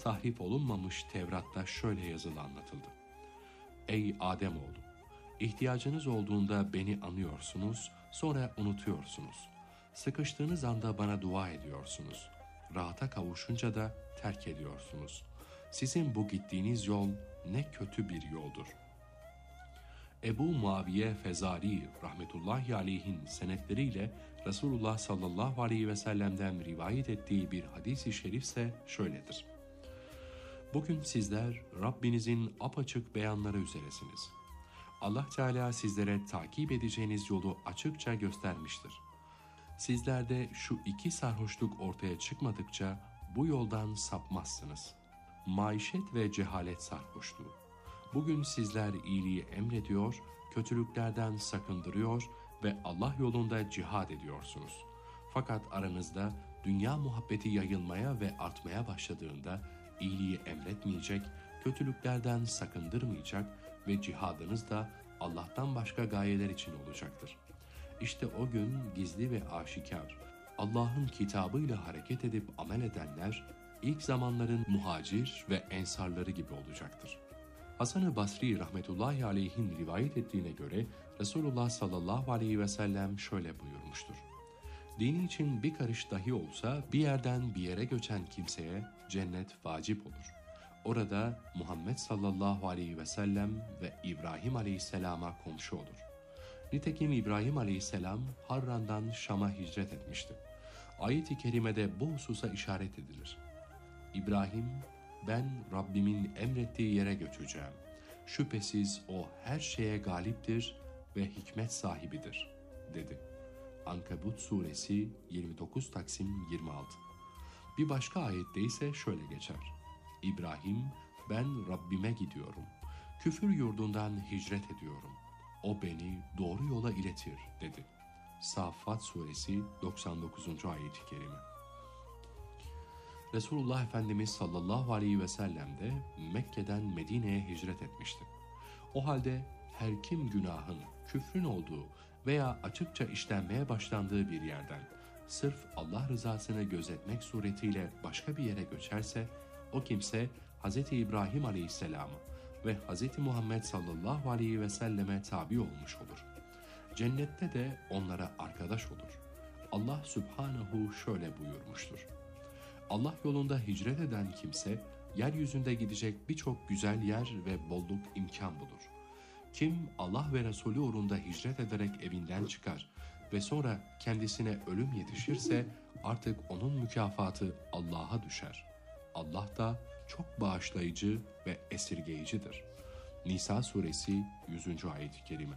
tahrif olunmamış Tevrat'ta şöyle yazılı anlatıldı. Ey Ademoğlu! İhtiyacınız olduğunda beni anıyorsunuz, sonra unutuyorsunuz. Sıkıştığınız anda bana dua ediyorsunuz. Rahata kavuşunca da terk ediyorsunuz. Sizin bu gittiğiniz yol ne kötü bir yoldur. Ebu Muaviye Fezari rahmetullahi aleyhin senetleriyle Resulullah sallallahu aleyhi ve sellem'den rivayet ettiği bir hadis-i şerifse şöyledir. Bugün sizler Rabbinizin apaçık beyanları üzeresiniz. Allah Teala sizlere takip edeceğiniz yolu açıkça göstermiştir. Sizlerde şu iki sarhoşluk ortaya çıkmadıkça bu yoldan sapmazsınız. Maişet ve cehalet sarhoşluğu. Bugün sizler iyiliği emrediyor, kötülüklerden sakındırıyor ve Allah yolunda cihad ediyorsunuz. Fakat aranızda dünya muhabbeti yayılmaya ve artmaya başladığında iyiliği emretmeyecek, kötülüklerden sakındırmayacak ve cihadınız da Allah'tan başka gayeler için olacaktır. İşte o gün gizli ve aşikar, Allah'ın kitabıyla hareket edip amel edenler, ilk zamanların muhacir ve ensarları gibi olacaktır. Hasan-ı Basri rahmetullahi aleyhin rivayet ettiğine göre Resulullah sallallahu aleyhi ve sellem şöyle buyurmuştur. Dini için bir karış dahi olsa bir yerden bir yere göçen kimseye cennet vacip olur. Orada Muhammed sallallahu aleyhi ve sellem ve İbrahim aleyhisselama komşu olur. Nitekim İbrahim aleyhisselam Harran'dan Şam'a hicret etmişti. Ayet-i kerimede bu hususa işaret edilir. İbrahim, ben Rabbimin emrettiği yere göçeceğim. Şüphesiz o her şeye galiptir ve hikmet sahibidir, dedi. Ankebut suresi 29 Taksim 26. Bir başka ayette ise şöyle geçer. İbrahim, ben Rabbime gidiyorum. Küfür yurdundan hicret ediyorum. O beni doğru yola iletir, dedi. Saffat suresi 99. ayet-i kerime. Resulullah Efendimiz sallallahu aleyhi ve sellem de Mekke'den Medine'ye hicret etmişti. O halde her kim günahın, küfrün olduğu veya açıkça işlenmeye başlandığı bir yerden sırf Allah rızasını gözetmek suretiyle başka bir yere göçerse, o kimse Hz. İbrahim aleyhisselamı ve Hz. Muhammed sallallahu aleyhi ve selleme tabi olmuş olur. Cennette de onlara arkadaş olur. Allah Subhanahu şöyle buyurmuştur. Allah yolunda hicret eden kimse, yeryüzünde gidecek birçok güzel yer ve bolluk imkan bulur. Kim Allah ve Resulü uğrunda hicret ederek evinden çıkar ve sonra kendisine ölüm yetişirse artık onun mükafatı Allah'a düşer. Allah da çok bağışlayıcı ve esirgeyicidir. Nisa suresi 100. ayet-i kerime.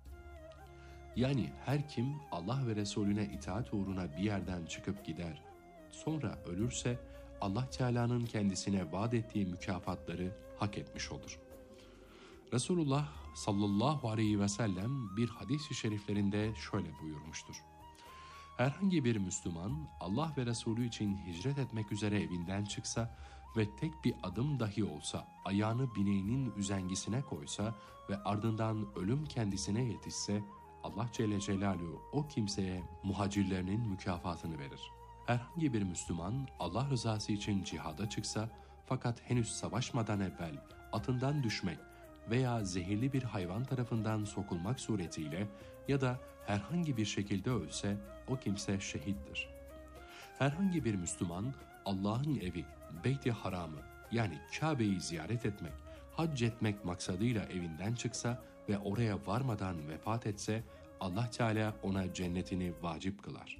Yani her kim Allah ve Resulüne itaat uğruna bir yerden çıkıp gider, sonra ölürse Allah Teala'nın kendisine vaat ettiği mükafatları hak etmiş olur. Resulullah sallallahu aleyhi ve sellem bir hadis-i şeriflerinde şöyle buyurmuştur. Herhangi bir Müslüman Allah ve Resulü için hicret etmek üzere evinden çıksa ve tek bir adım dahi olsa ayağını bineğinin üzengisine koysa ve ardından ölüm kendisine yetişse Allah Celle Celaluhu o kimseye muhacirlerinin mükafatını verir. Herhangi bir Müslüman Allah rızası için cihada çıksa fakat henüz savaşmadan evvel atından düşmek veya zehirli bir hayvan tarafından sokulmak suretiyle ya da herhangi bir şekilde ölse o kimse şehittir. Herhangi bir Müslüman Allah'ın evi, Beyt-i Haram'ı yani Kabe'yi ziyaret etmek, hac etmek maksadıyla evinden çıksa ve oraya varmadan vefat etse Allah Teala ona cennetini vacip kılar.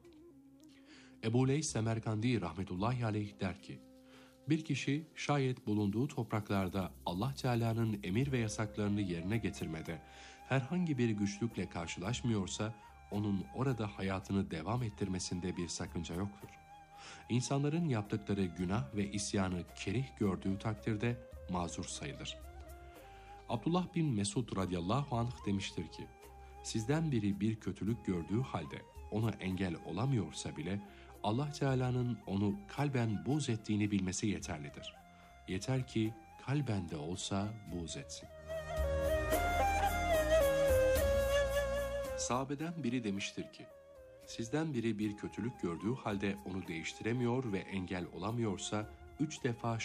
Ebu Leys Semerkandi rahmetullahi aleyh der ki, bir kişi şayet bulunduğu topraklarda Allah Teala'nın emir ve yasaklarını yerine getirmede herhangi bir güçlükle karşılaşmıyorsa, onun orada hayatını devam ettirmesinde bir sakınca yoktur. İnsanların yaptıkları günah ve isyanı kerih gördüğü takdirde mazur sayılır. Abdullah bin Mesud radıyallahu anh demiştir ki, sizden biri bir kötülük gördüğü halde ona engel olamıyorsa bile Allah Teala'nın onu kalben buğz ettiğini bilmesi yeterlidir. Yeter ki kalben de olsa buğz etsin. Sahabeden biri demiştir ki, sizden biri bir kötülük gördüğü halde onu değiştiremiyor ve engel olamıyorsa 3 defa